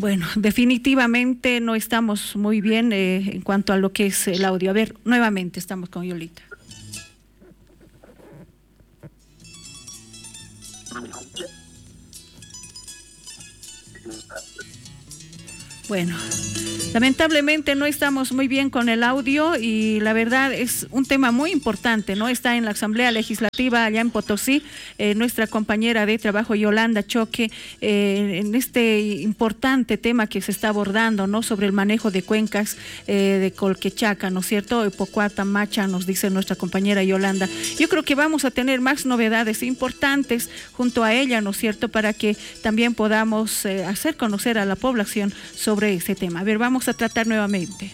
Bueno, definitivamente no estamos muy bien en cuanto a lo que es el audio. A ver, nuevamente estamos con Yolita. Bueno, lamentablemente no estamos muy bien con el audio y la verdad es un tema muy importante, ¿no? Está en la Asamblea Legislativa allá en Potosí, nuestra compañera de trabajo Yolanda Choque, en este importante tema que se está abordando, ¿no? Sobre el manejo de cuencas de Colquechaca, ¿no es cierto? Pocuata, Macha, nos dice nuestra compañera Yolanda. Yo creo que vamos a tener más novedades importantes junto a ella, ¿no es cierto? Para que también podamos hacer conocer a la población sobre ese tema. A ver, vamos a tratar nuevamente.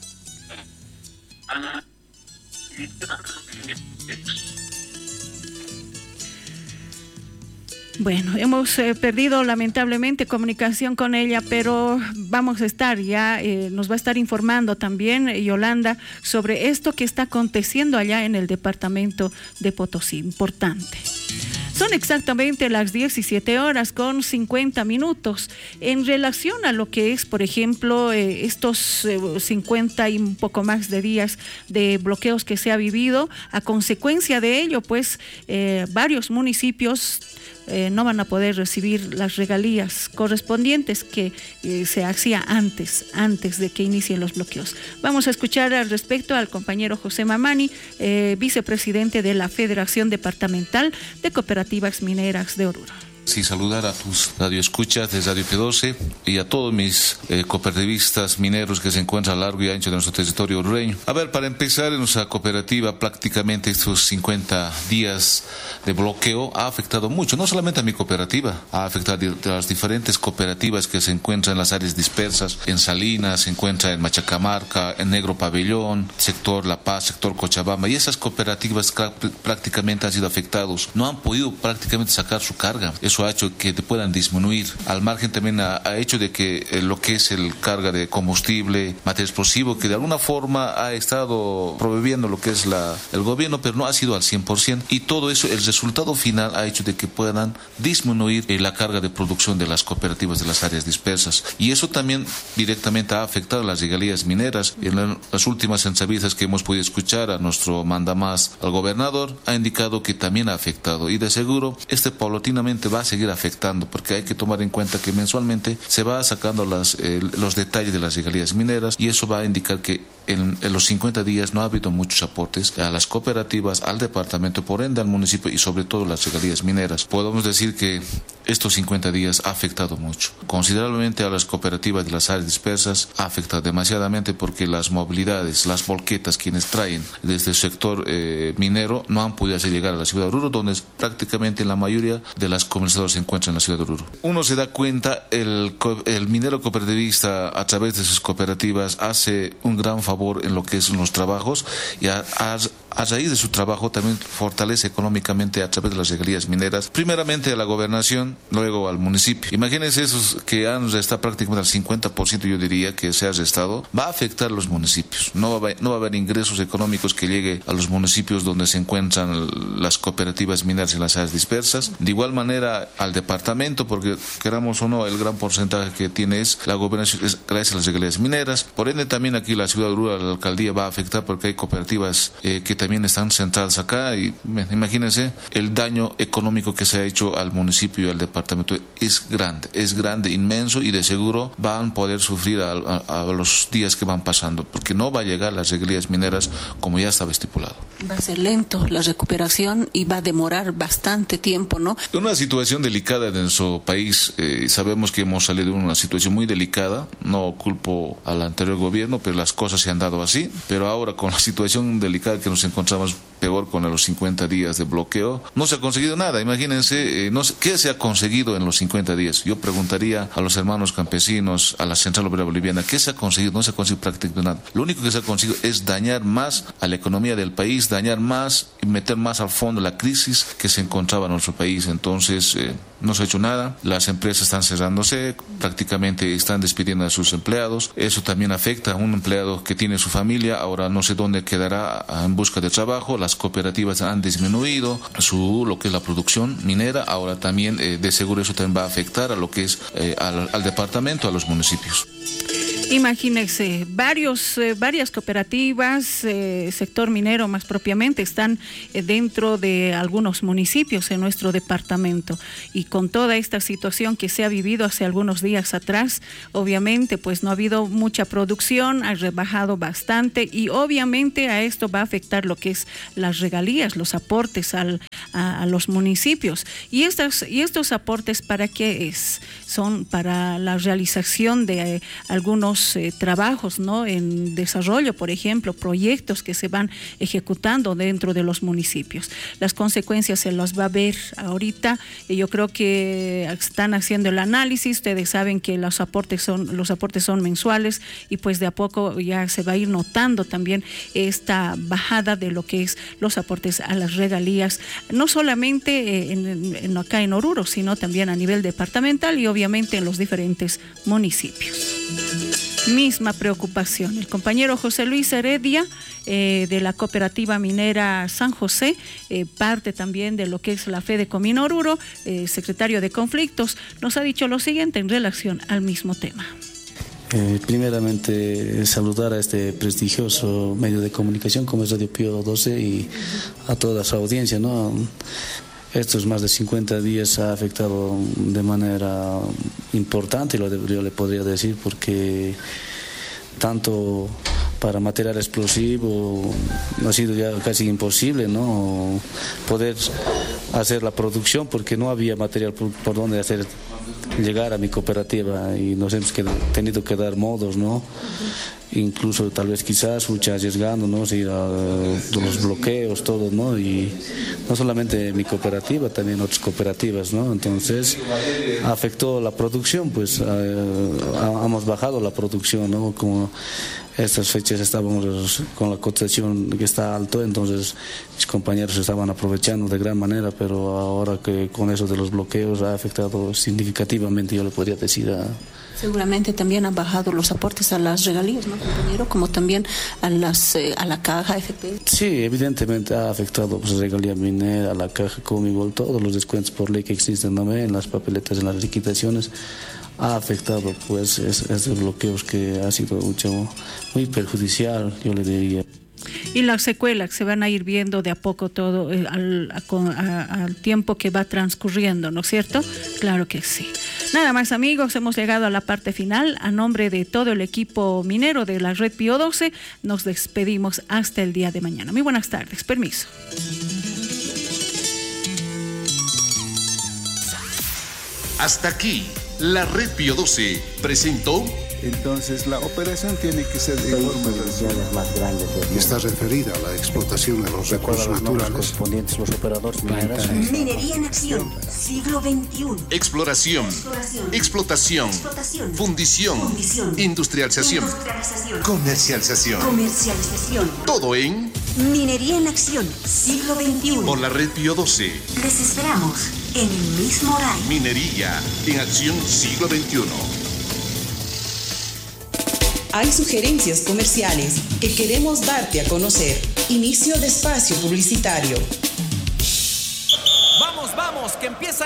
Bueno, hemos perdido lamentablemente comunicación con ella, pero vamos a estar ya, nos va a estar informando también Yolanda sobre esto que está aconteciendo allá en el departamento de Potosí. Importante. Son exactamente las 17:50. En relación a lo que es, por ejemplo, estos 50 y un poco más de días de bloqueos que se ha vivido, a consecuencia de ello, pues varios municipios no van a poder recibir las regalías correspondientes que se hacía antes de que inicien los bloqueos. Vamos a escuchar al respecto al compañero José Mamani, vicepresidente de la Federación Departamental de Cooperativas Mineras de Oruro. Sí, saludar a tus radioescuchas de Radio P12 y a todos mis cooperativistas mineros que se encuentran a largo y ancho de nuestro territorio orureño. A ver, para empezar, en nuestra cooperativa prácticamente estos 50 días de bloqueo ha afectado mucho, no solamente a mi cooperativa, ha afectado a las diferentes cooperativas que se encuentran en las áreas dispersas, en Salinas, se encuentra en Machacamarca, en Negro Pabellón, sector La Paz, sector Cochabamba, y esas cooperativas prácticamente han sido afectados, no han podido prácticamente sacar su carga. Eso ha hecho que te puedan disminuir. Al margen también ha hecho de que lo que es el carga de combustible, material explosivo, que de alguna forma ha estado proveyendo lo que es el gobierno, pero no ha sido al 100%. Y todo eso, el resultado final ha hecho de que puedan disminuir la carga de producción de las cooperativas de las áreas dispersas. Y eso también directamente ha afectado las regalías mineras. En las últimas entrevistas que hemos podido escuchar a nuestro mandamás, al gobernador, ha indicado que también ha afectado. Y de seguro, paulatinamente va a seguir afectando, porque hay que tomar en cuenta que mensualmente se va sacando los detalles de las regalías mineras, y eso va a indicar que en los 50 días no ha habido muchos aportes a las cooperativas, al departamento, por ende al municipio, y sobre todo las regalías mineras. Podemos decir que estos 50 días ha afectado mucho, considerablemente a las cooperativas de las áreas dispersas, ha afectado demasiadamente, porque las movilidades, las volquetas, quienes traen desde el sector minero, no han podido hacer llegar a la ciudad de Oruro, donde prácticamente la mayoría de las comercializadoras se encuentran en la ciudad de Oruro. Uno se da cuenta, el minero cooperativista, a través de sus cooperativas, hace un gran favor en lo que son los trabajos, y a raíz de su trabajo también fortalece económicamente a través de las regalías mineras, primeramente a la gobernación, luego al municipio. Imagínense esos que han restado prácticamente al 50%, yo diría que se ha restado, va a afectar a los municipios. No va a haber ingresos económicos que llegue a los municipios donde se encuentran las cooperativas mineras en las áreas dispersas. De igual manera al departamento, porque queramos o no, el gran porcentaje que tiene es la gobernación, es gracias a las regalías mineras. Por ende también aquí la ciudad de Oruro, la alcaldía va a afectar, porque hay cooperativas que también están centradas acá, y imagínense el daño económico que se ha hecho al municipio y al departamento es grande, inmenso, y de seguro van a poder sufrir a los días que van pasando, porque no va a llegar las regalías mineras como ya estaba estipulado. Va a ser lento la recuperación y va a demorar bastante tiempo, ¿no? Una situación delicada en nuestro país, sabemos que hemos salido de una situación muy delicada, no culpo al anterior gobierno, pero las cosas se han dado así, pero ahora con la situación delicada que nos encontramos, peor con los 50 días de bloqueo, no se ha conseguido nada. Imagínense, ¿qué se ha conseguido en los 50 días? Yo preguntaría a los hermanos campesinos, a la Central Obrera Boliviana, ¿qué se ha conseguido? No se ha conseguido prácticamente nada. Lo único que se ha conseguido es dañar más a la economía del país, dañar más y meter más al fondo la crisis que se encontraba en nuestro país. Entonces, no se ha hecho nada, las empresas están cerrándose, prácticamente están despidiendo a sus empleados. Eso también afecta a un empleado que tiene su familia, ahora no sé dónde quedará en busca de trabajo. Las cooperativas han disminuido lo que es la producción minera, ahora también de seguro eso también va a afectar a lo que es al departamento, a los municipios. Imagínense, varias cooperativas, sector minero más propiamente, están dentro de algunos municipios en nuestro departamento, y con toda esta situación que se ha vivido hace algunos días atrás, obviamente pues no ha habido mucha producción, ha rebajado bastante, y obviamente a esto va a afectar lo que es las regalías, los aportes a los municipios. Y estos aportes, ¿para qué es? Son para la realización de algunos trabajos, ¿no?, en desarrollo, por ejemplo, proyectos que se van ejecutando dentro de los municipios. Las consecuencias se las va a ver ahorita, y yo creo que están haciendo el análisis. Ustedes saben que los aportes son mensuales, y pues de a poco ya se va a ir notando también esta bajada de lo que es los aportes a las regalías, no solamente acá en Oruro, sino también a nivel departamental y obviamente en los diferentes municipios. Misma preocupación. El compañero José Luis Heredia, de la cooperativa minera San José, parte también de lo que es la FEDECOMIN Oruro, secretario de Conflictos, nos ha dicho lo siguiente en relación al mismo tema. Primeramente, saludar a este prestigioso medio de comunicación como es Radio Pío 12 y a toda su audiencia, ¿no? Estos más de 50 días ha afectado de manera importante, yo le podría decir, porque tanto para material explosivo ha sido ya casi imposible, ¿no?, poder hacer la producción, porque no había material por donde llegar a mi cooperativa, y nos hemos tenido que dar modos, ¿no? Incluso tal vez quizás arriesgándonos, ir a los bloqueos, todo, ¿no? Y no solamente mi cooperativa, también otras cooperativas, ¿no? Entonces afectó la producción, pues hemos bajado la producción, ¿no? Como estas fechas estábamos con la cotización que está alto, entonces mis compañeros estaban aprovechando de gran manera, pero ahora que con eso de los bloqueos ha afectado significativamente, yo le podría decir Seguramente también han bajado los aportes a las regalías, ¿no, compañero? Como también a la caja efectiva. Sí, evidentemente ha afectado pues, regalía minera, a la caja Comigol, todos los descuentos por ley que existen también en las papeletas, en las liquidaciones. Ha afectado pues estos bloqueos, que ha sido muy perjudicial, yo le diría. Y las secuelas se van a ir viendo de a poco todo al tiempo que va transcurriendo, ¿no es cierto? Claro que sí. Nada más, amigos, hemos llegado a la parte final. A nombre de todo el equipo minero de la Red Pío 12, nos despedimos hasta el día de mañana. Muy buenas tardes, permiso. Hasta aquí, la Red Pío 12 presentó. Entonces la operación tiene que ser de forma más grandes. Está referida a la explotación de los recursos naturales correspondientes los operadores mineros. Minería en acción, siglo XXI. Exploración, explotación, fundición, industrialización, comercialización. Todo en Minería en acción, siglo XXI. Por la Red Pío 12. Les esperamos en el mismo horario. Minería en acción, siglo XXI. Hay sugerencias comerciales que queremos darte a conocer. Inicio de espacio publicitario. Vamos, que empieza